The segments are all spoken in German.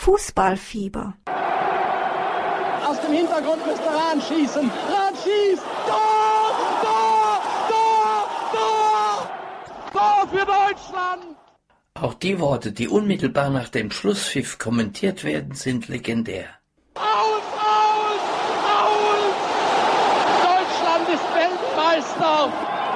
Fußballfieber. Aus dem Hintergrund müsste Rahn schießen. Rahn schießt. Tor! Tor! Tor! Tor! Tor für Deutschland! Auch die Worte, die unmittelbar nach dem Schlusspfiff kommentiert werden, sind legendär. Aus! Aus! Aus! Deutschland ist Weltmeister!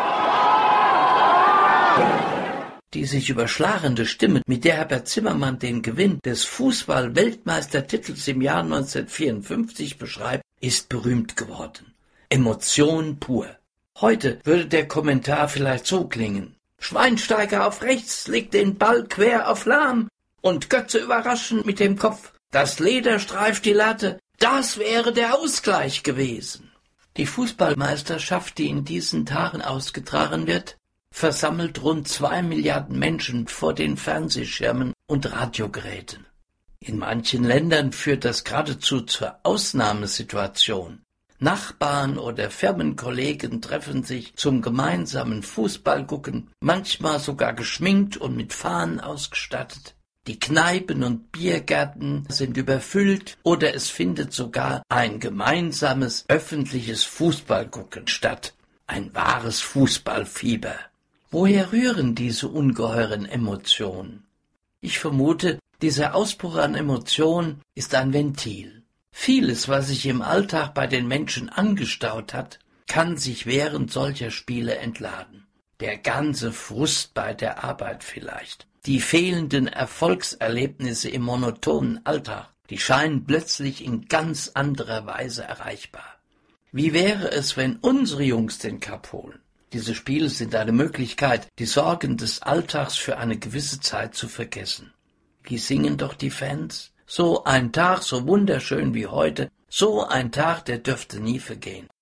Die sich überschlagende Stimme, mit der Herbert Zimmermann den Gewinn des Fußball-Weltmeistertitels im Jahr 1954 beschreibt, ist berühmt geworden. Emotion pur. Heute würde der Kommentar vielleicht so klingen: Schweinsteiger auf rechts legt den Ball quer auf Lahm und Götze überraschend mit dem Kopf. Das Leder streift die Latte. Das wäre der Ausgleich gewesen. Die Fußballmeisterschaft, die in diesen Tagen ausgetragen wird, versammelt rund 2 Milliarden Menschen vor den Fernsehschirmen und Radiogeräten. In manchen Ländern führt das geradezu zur Ausnahmesituation. Nachbarn oder Firmenkollegen treffen sich zum gemeinsamen Fußballgucken, manchmal sogar geschminkt und mit Fahnen ausgestattet. Die Kneipen und Biergärten sind überfüllt oder es findet sogar ein gemeinsames öffentliches Fußballgucken statt. Ein wahres Fußballfieber. Woher rühren diese ungeheuren Emotionen? Ich vermute, dieser Ausbruch an Emotionen ist ein Ventil. Vieles, was sich im Alltag bei den Menschen angestaut hat, kann sich während solcher Spiele entladen. Der ganze Frust bei der Arbeit vielleicht. Die fehlenden Erfolgserlebnisse im monotonen Alltag, die scheinen plötzlich in ganz anderer Weise erreichbar. Wie wäre es, wenn unsere Jungs den Cup holen? Diese Spiele sind eine Möglichkeit, die Sorgen des Alltags für eine gewisse Zeit zu vergessen. Wie singen doch die Fans? So ein Tag so wunderschön wie heute, so ein Tag, der dürfte nie vergehen.